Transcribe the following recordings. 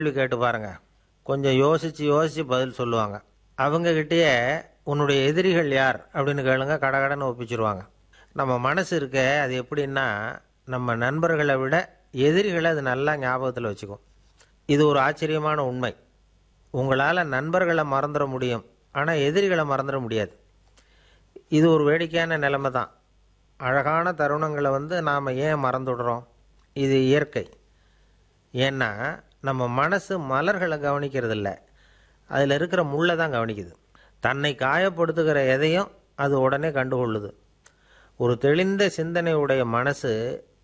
கேள்வி கேட்டு பாருங்க, கொஞ்சம் யோசிச்சு யோசிச்சு பதில் சொல்லுவாங்க. அவங்க கிட்டேயே உன்னுடைய எதிரிகள் யார் அப்படின்னு கேளுங்க, கடகடன்னு ஒப்பிச்சிருவாங்க. நம்ம மனசு இருக்க அது எப்படின்னா, நம்ம நண்பர்களை விட எதிரிகளை அது நல்லா ஞாபகத்தில் வச்சுக்கும். இது ஒரு ஆச்சரியமான உண்மை. உங்களால் நண்பர்களை மறந்துட முடியும், ஆனால் எதிரிகளை மறந்துட முடியாது. இது ஒரு வேடிக்கையான நிலைமை தான். அழகான தருணங்களை நாம் ஏன் மறந்துடுறோம்? இது இயற்கை. ஏன்னா நம்ம மனசு மலர்களை கவனிக்கிறது இல்லை, அதில் இருக்கிற முள்ளை தான் கவனிக்குது. தன்னை காயப்படுத்துகிற எதையும் அது உடனே கண்டுகொள்ளுது. ஒரு தெளிந்த சிந்தனை உடைய மனசு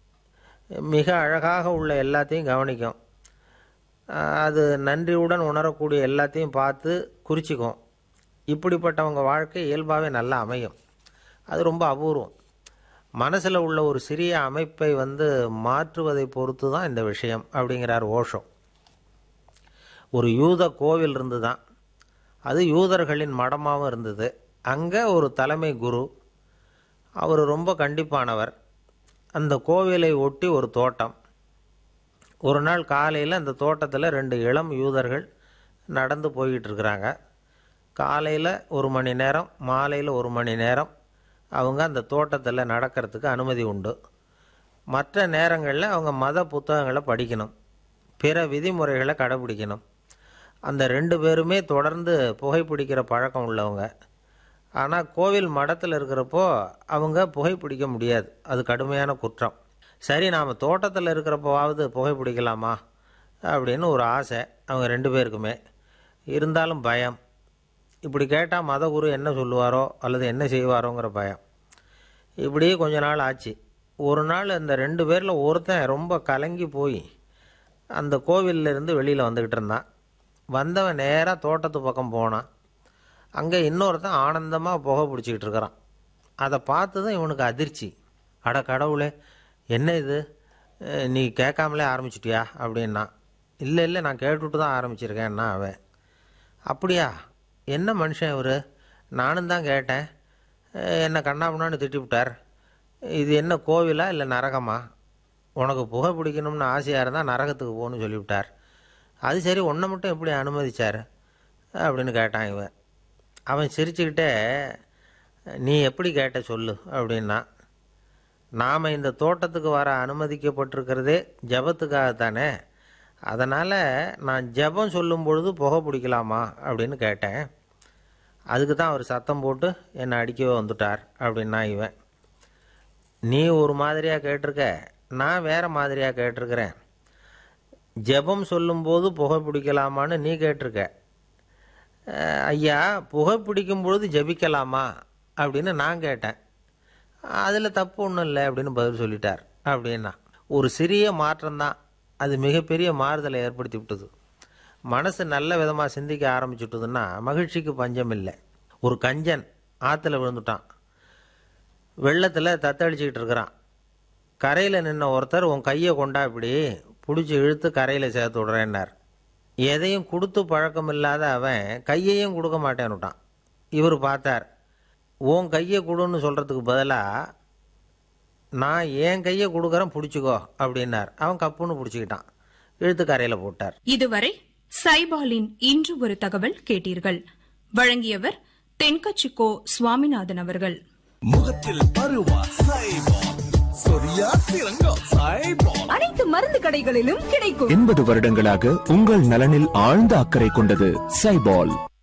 மிக அழகாக உள்ள எல்லாத்தையும் கவனிக்கும். அது நன்றியுடன் உணரக்கூடிய எல்லாத்தையும் பார்த்து குறிச்சிக்கும். இப்படிப்பட்டவங்க வாழ்க்கை இயல்பாகவே நல்லா அமையும். அது ரொம்ப அபூர்வம். மனசில் உள்ள ஒரு சிறிய அமைப்பை மாற்றுவதை பொறுத்து தான் இந்த விஷயம் அப்படிங்கிறார் ஓஷோ. ஒரு யூத கோவில் இருந்து தான், அது யூதர்களின் மடமாகவும் இருந்தது. அங்கே ஒரு தலைமை குரு, அவர் ரொம்ப கண்டிப்பானவர். அந்த கோவிலை ஒட்டி ஒரு தோட்டம். ஒரு நாள் காலையில் அந்த தோட்டத்தில் 2 இளம் யூதர்கள் நடந்து போய்கிட்டு இருக்கிறாங்க. காலையில் 1 மணி நேரம், மாலையில் 1 மணி நேரம் அவங்க அந்த தோட்டத்தில் நடக்கிறதுக்கு அனுமதி உண்டு. மற்ற நேரங்களில் அவங்க மத புத்தகங்களை படிக்கணும், பிற விதிமுறைகளை கடைபிடிக்கணும். அந்த 2 பேருமே தொடர்ந்து புகைப்பிடிக்கிற பழக்கம் உள்ளவங்க. ஆனால் கோவில் மடத்தில் இருக்கிறப்போ அவங்க புகைப்பிடிக்க முடியாது, அது கடுமையான குற்றம். சரி, நாம் தோட்டத்தில் இருக்கிறப்போவாவது புகைப்பிடிக்கலாமா அப்படின்னு ஒரு ஆசை அவங்க 2 பேருக்குமே. இருந்தாலும் பயம். இப்படி கேட்டால் மதகுரு என்ன சொல்லுவாரோ அல்லது என்ன செய்வாரோங்கிற பயம். இப்படியே கொஞ்ச நாள் ஆச்சு. ஒரு நாள் அந்த 2 பேரில் ஒருத்தன் ரொம்ப கலங்கி போய் அந்த கோவிலிருந்து வெளியில் வந்துக்கிட்டு இருந்தான். வந்தவன் நேராக தோட்டத்து பக்கம் போனான். அங்கே இன்னொருத்தன் ஆனந்தமாக புகை பிடிச்சிக்கிட்டு இருக்கிறான். அதை பார்த்து தான் இவனுக்கு அதிர்ச்சி. அட கடவுளே, என்ன இது, நீ கேட்காமலே ஆரம்பிச்சிட்டியா அப்படின்னா. இல்லை இல்லை, நான் கேட்டுவிட்டு தான் ஆரம்பிச்சிருக்கேன்னா அவன். அப்படியா, என்ன மனுஷன் இவர், நானும் தான் கேட்டேன், என்னை கண்ணாமுன்னான்னு திட்டிவிட்டார். இது என்ன கோவிலா இல்லை நரகமா? உனக்கு புகை பிடிக்கணும்னு ஆசையாக இருந்தால் நரகத்துக்கு போகணும்னு சொல்லிவிட்டார். அது சரி, உன்னை மட்டும் எப்படி அனுமதிச்சார் அப்படின்னு கேட்டான் இவன். அவன் சிரிச்சுக்கிட்டே, நீ எப்படி கேட்ட சொல்லு அப்படின்னா. நாம் இந்த தோட்டத்துக்கு வர அனுமதிக்கப்பட்டிருக்கிறதே ஜபத்துக்காகத்தானே, அதனால் நான் ஜபம் சொல்லும் பொழுது புகை பிடிக்கலாமா அப்படின்னு கேட்டேன். அதுக்கு தான் அவர் சத்தம் போட்டு என்னை அடிக்கவே வந்துட்டார் அப்படின்னா இவன். நீ ஒரு மாதிரியாக கேட்டிருக்க, நான் வேறு மாதிரியாக கேட்டிருக்கிறேன். ஜபம் சொல்லும்போது புகை பிடிக்கலாமான்னு நீ கேட்டிருக்க. ஐயா, புகை பிடிக்கும் பொழுது ஜபிக்கலாமா அப்படின்னு நான் கேட்டேன். அதில் தப்பு ஒன்றும் இல்லை அப்படின்னு பதில் சொல்லிட்டார் அப்படின்னா. ஒரு சிறிய மாற்றம்தான் அது மிகப்பெரிய மாறுதலை ஏற்படுத்தி விட்டது. மனசு நல்ல விதமாக சிந்திக்க ஆரம்பிச்சுட்டுதுன்னா மகிழ்ச்சிக்கு பஞ்சம் இல்லை. ஒரு கஞ்சன் ஆற்றுல விழுந்துட்டான், வெள்ளத்தில் தத்தளிச்சுக்கிட்டு இருக்கிறான். கரையில் நின்ன ஒருத்தர், உன் கையை கொண்டா இப்படி பிடிச்சி இழுத்து கரையில் சேர்த்து விடுறேன்னார். எதையும் கொடுத்து பழக்கம் இல்லாத அவன் கையையும் கொடுக்க மாட்டேன்னுட்டான். இவர் பார்த்தார், உன் கையை கொடுன்னு சொல்கிறதுக்கு பதிலாக நான் என் கையை கொடுக்குறேன் பிடிச்சிக்கோ அப்படின்னார். அவன் கப்புன்னு பிடிச்சிக்கிட்டான், இழுத்து கரையில் போட்டார். இதுவரை சைபாலின் இன்று ஒரு தகவல் கேட்டீர்கள். வழங்கியவர் தென்கச்சிக்கோ சுவாமிநாதன் அவர்கள். முகத்தில் பருவா சைபால், சொரியா சிறங்கா சைபால், அனைத்து மருந்து கடைகளிலும் கிடைக்கும். 80 வருடங்களாக உங்கள் நலனில் ஆழ்ந்த அக்கறை கொண்டது சைபால்.